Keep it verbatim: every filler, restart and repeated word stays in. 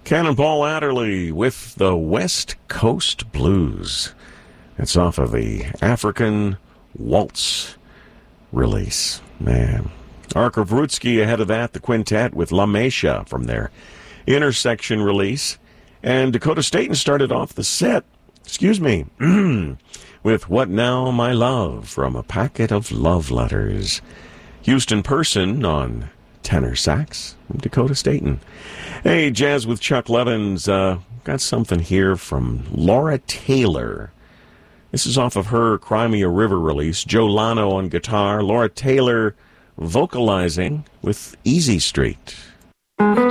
Cannonball Adderley with the West Coast Blues. It's off of the African Waltz release. Man. Archer Vrutsky ahead of that, the quintet with La Mesha from their Intersection release. And Dakota Staton started off the set, excuse me, with What Now, My Love from A Packet of Love Letters. Houston Person on tenor sax from Dakota Staton. Hey, Jazz with Chuck Levins. Uh, got something here from Laura Taylor. This is off of her Crimea River release. Joe Lano on guitar. Laura Taylor vocalizing with Easy Street.